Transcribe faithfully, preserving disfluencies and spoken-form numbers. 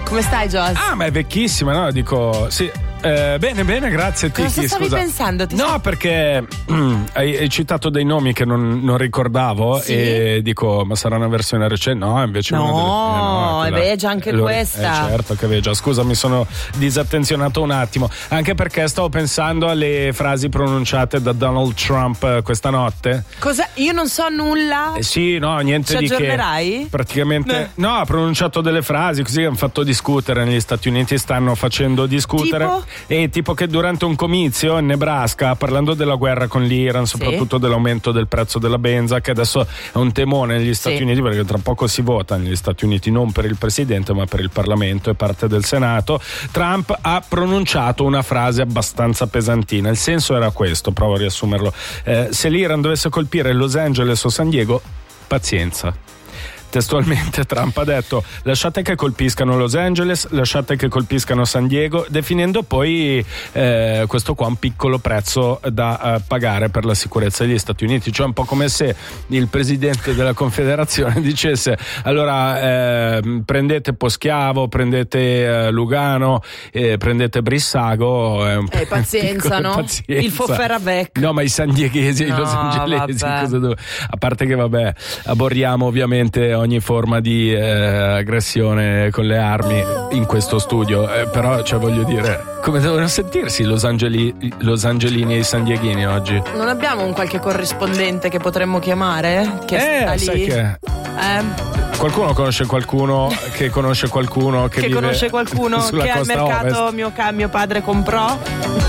Come stai, Jos? Ah, ma è vecchissima, no? Dico, sì. Eh, bene, bene, grazie. Cosa Tiki, stavi scusa. pensando? Ti no, sei... perché hai, hai citato dei nomi che non, non ricordavo, sì? E dico, ma sarà una versione recente? No, invece no, una delle, eh, no, è quella, vegia anche lo, questa. Eh, certo che vegia. Scusa, mi sono disattenzionato un attimo, anche perché stavo pensando alle frasi pronunciate da Donald Trump questa notte. Cosa? Io non so nulla. Eh, sì, no, niente Ci di che. aggiornerai? Praticamente, no. no, ha pronunciato delle frasi così che hanno fatto discutere negli Stati Uniti, stanno facendo discutere. Tipo? E tipo che durante un comizio in Nebraska, parlando della guerra con l'Iran, soprattutto sì. dell'aumento del prezzo della benza, che adesso è un temone negli Stati sì. Uniti, perché tra poco si vota negli Stati Uniti non per il presidente ma per il Parlamento e parte del Senato, Trump ha pronunciato una frase abbastanza pesantina. Il senso era questo, provo a riassumerlo: eh, se l'Iran dovesse colpire Los Angeles o San Diego, pazienza. Testualmente Trump ha detto: lasciate che colpiscano Los Angeles, lasciate che colpiscano San Diego, definendo poi eh, questo qua un piccolo prezzo da uh, pagare per la sicurezza degli Stati Uniti. Cioè un po' come se il presidente della Confederazione dicesse: allora eh, prendete Poschiavo, prendete eh, Lugano, eh, prendete Brissago, eh, eh, pazienza, no? Pazienza. Il Fofferavec. No, ma i sandieghesi e no, i losangelesi cosa do- a parte che vabbè, aborriamo ovviamente ogni forma di eh, aggressione con le armi in questo studio, eh, però cioè voglio dire, come devono sentirsi Los, Angeli, Los Angelini e i San Dieghini oggi? Non abbiamo un qualche corrispondente che potremmo chiamare? Che eh, sta lì? Sai che Eh. Qualcuno conosce qualcuno che conosce qualcuno che, che vive conosce qualcuno sulla che al costa mercato ovest. mio, mio padre comprò?